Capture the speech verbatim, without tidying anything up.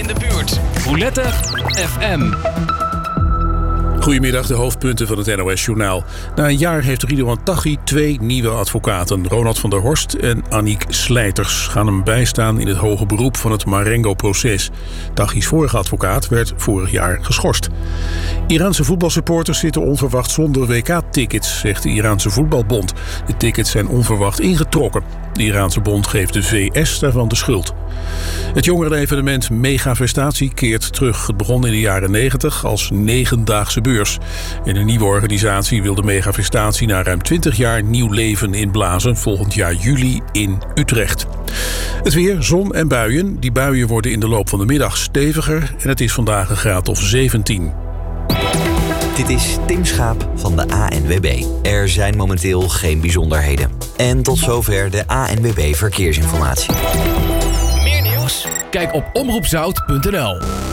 in de buurt. Roulette F M. Goedemiddag, de hoofdpunten van het N O S-journaal. Na een jaar heeft Ridouan Taghi twee nieuwe advocaten. Ronald van der Horst en Aniek Slijters gaan hem bijstaan in het hoge beroep van het Marengo-proces. Taghi's vorige advocaat werd vorig jaar geschorst. Iraanse voetbalsupporters zitten onverwacht zonder W K-tickets, zegt de Iraanse voetbalbond. De tickets zijn onverwacht ingetrokken. De Iraanse bond geeft de V S daarvan de schuld. Het jongerenevenement Megafestatie keert terug. Het begon in de jaren negentig als negendaagse beurs. En een nieuwe organisatie wil de Megafestatie na ruim twintig jaar nieuw leven inblazen. Volgend jaar juli in Utrecht. Het weer, zon en buien. Die buien worden in de loop van de middag steviger. En het is vandaag een graad of zeventien. Dit is Tim Schaap van de A N W B. Er zijn momenteel geen bijzonderheden. En tot zover de A N W B Verkeersinformatie. Meer nieuws? Kijk op omroep zout punt n l.